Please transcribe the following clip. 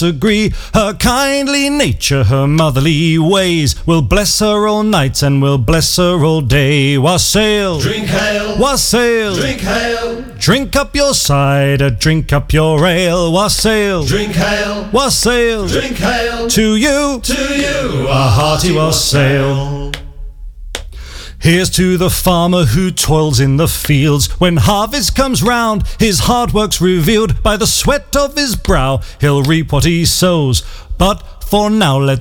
agree. Her kindly nature, her motherly ways will bless her all night and will bless her all day. Wassail, drink hail, wassail, drink hail, drink up your cider, drink up your ale. Wassail, drink hail, wassail, drink hail, to you, a hearty wassail. Here's to the farmer who toils in the fields. When harvest comes round, his hard work's revealed by the sweat of his brow. He'll reap what he sows, but for now let